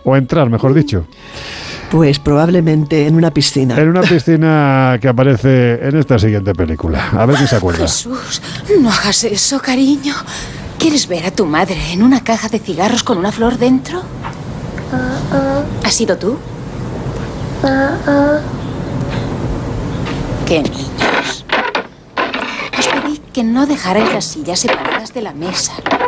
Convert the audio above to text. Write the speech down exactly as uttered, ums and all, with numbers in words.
O entrar, mejor dicho. Pues probablemente en una piscina. En una piscina que aparece en esta siguiente película. A ver quién se acuerda. Jesús, no hagas eso, cariño. ¿Quieres ver a tu madre en una caja de cigarros con una flor dentro? ¿Has sido tú? ¡Qué niños! Os pedí que no dejarais las sillas separadas de la mesa.